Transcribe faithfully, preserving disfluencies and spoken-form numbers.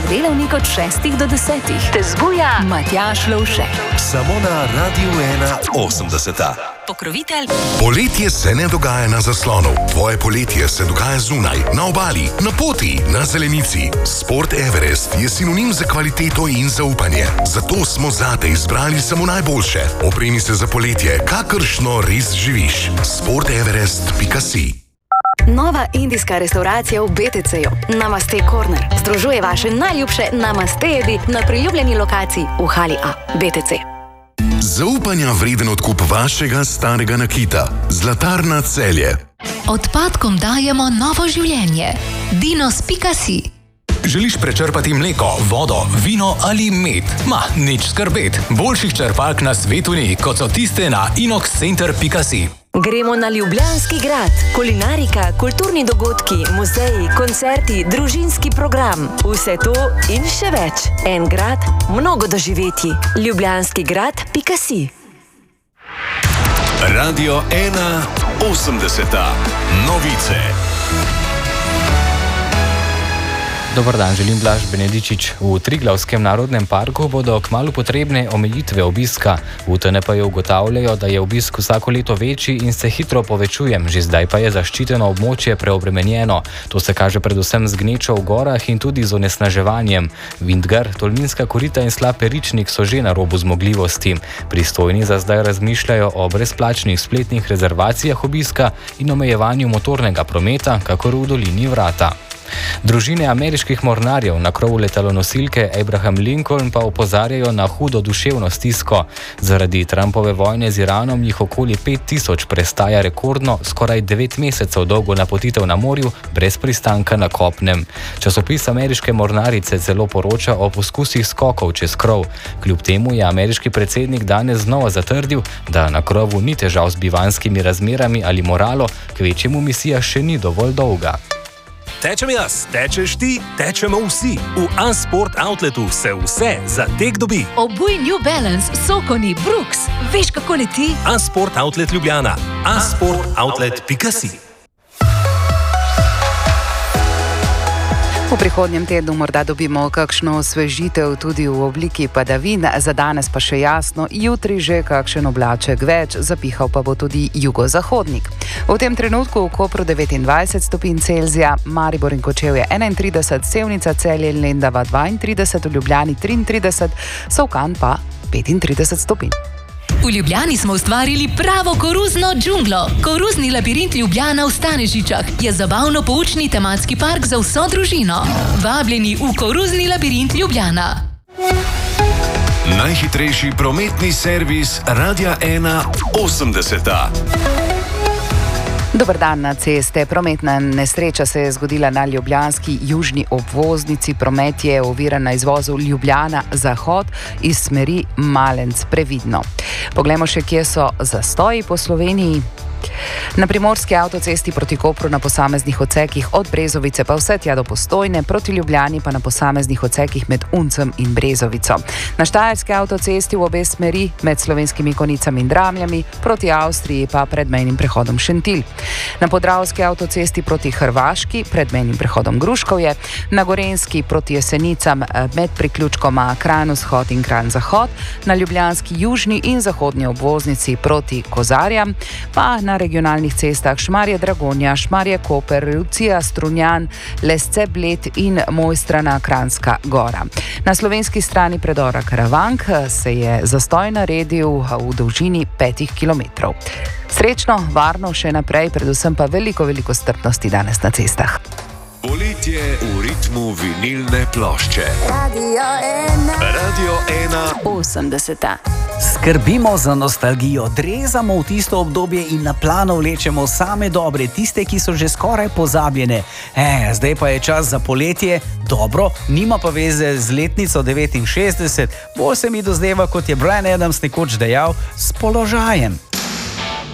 delavnik od šestih do desetih. Te zbuja Matjaž Lovšek. Samo na Radiu ena osemdeseta. Pokrovitelj. Poletje se ne dogaja na zaslonu. Tvoje poletje se dogaja zunaj, na obali, na poti, na zelenici. Sport Everest je sinonim za kvaliteto in zaupanje. Zato smo zate izbrali samo najboljše. Opremi se za poletje, kakršno res živiš. sport everest pika si. Nova indijska restauracija v B T C-ju, Namaste Corner, združuje vaše najljubše Namaste jedi na priljubljeni lokaciji v hali A, B T C. Zaupanja vreden odkup vašega starega nakita. Zlatarna Celje. Odpadkom dajemo novo življenje. dinos pika si. Želiš prečrpati mleko, vodo, vino ali med? Ma, nič skrbet. Boljših črpalk na svetu ni, kot so tiste na inox center pika si. Gremo na Ljubljanski grad. Kulinarika, kulturni dogodki, muzeji, koncerti, družinski program. Vse to in še več. En grad, mnogo doživetij. ljubljanski grad pika si. Radio ena osemdeseta. Novice. Dobar dan, želim Blaž Benedičič. V Triglavskem narodnem parku bodo kmalu potrebne omejitve obiska. V T N P-ju ugotavljajo, da je obisk vsako leto večji in se hitro povečuje. Že zdaj pa je zaščiteno območje preobremenjeno. To se kaže predvsem z gnečo v gorah in tudi z onesnaževanjem. Vintgar, Tolminska korita in slab Peričnik so že na robu zmogljivosti. Pristojni za zdaj razmišljajo o brezplačnih spletnih rezervacijah obiska in omejevanju motornega prometa, kakor v dolini Vrata. Družine ameriških mornarjev na krovu letalonosilke Abraham Lincoln pa opozarjajo na hudo duševno stisko. Zaradi Trumpove vojne z Iranom jih okoli pet tisoč prestaja rekordno, skoraj devet mesecev dolgo napotitev na morju brez pristanka na kopnem. Časopis ameriške mornarice celo poroča o poskusih skokov čez krov. Kljub temu je ameriški predsednik danes znova zatrdil, da na krovu ni težav z bivanskimi razmerami ali moralo, kvečjemu misija še ni dovolj dolga. Tečem jaz, tečeš ti, tečemo vsi. V A-Sport Outletu se vse za tek dobi. Obuj New Balance, Sokoni, Brooks. Veš, kako leti? A-Sport Outlet Ljubljana. a sport outlet pika si. V prihodnjem tednu morda dobimo kakšno osvežitev tudi v obliki padavin, za danes pa še jasno, jutri že kakšen oblaček več, zapihal pa bo tudi jugozahodnik. V tem trenutku v Kopru devetindvajset stopinj Celzija, Maribor in Kočevje enaintrideset, Sevnica, Celje in Lendava dvaintrideset, v Ljubljani triintrideset, Solkan pa petintrideset stopinj. V Ljubljani smo ustvarili pravo koruzno džunglo. Koruzni labirint Ljubljana v Stanežičah je zabavno-poučni tematski park za vso družino. Vabljeni v koruzni labirint Ljubljana. Najhitrejši prometni servis Radia ena osemdeseta. Dobar dan na ceste. Prometna nesreča se je zgodila na ljubljanski južni obvoznici. Promet je oviran na izvozu Ljubljana-Zahod iz smeri Malenc. Previdno. Poglejmo še, kje so zastoji po Sloveniji. Na primorski avtocesti proti Kopru na posameznih odsekih od Brezovice pa vse tja do Postojne, proti Ljubljani pa na posameznih odsekih med Uncem in Brezovico. Na štajerski avtocesti v obe smeri med Slovenskimi Konicami in Dramljami, proti Avstriji pa pred mejnim prehodom Šentilj. Na podravski avtocesti proti Hrvaški pred mejnim prehodom Gruškovje, na Gorenjski proti Jesenicam med priključkoma Kranj-Vzhod in Kranj-Zahod, na ljubljanski južni in zahodni obvoznici proti Kozarjam, pa na regionalnih cestah Šmarje-Dragonja, Šmarje-Koper, Lucija-Strunjan, Lesce-Bled in Mojstrana Kranjska Gora. Na slovenski strani predora Karavank se je zastoj naredil v dolžini petih kilometrov. Srečno, varno še naprej, predvsem pa veliko, veliko strpnosti danes na cestah. Poletje v ritmu vinilne plošče. Radio ena. Radio ena osemdeseta. Skrbimo za nostalgijo, drezamo v tisto obdobje in na plano vlečemo same dobre, tiste, ki so že skoraj pozabljene. E, zdaj pa je čas za poletje, dobro, nima pa veze z letnico devetinšestdeset, bolj se mi dozdeva, kot je Bryan Adams nekoč dejal, s položajem.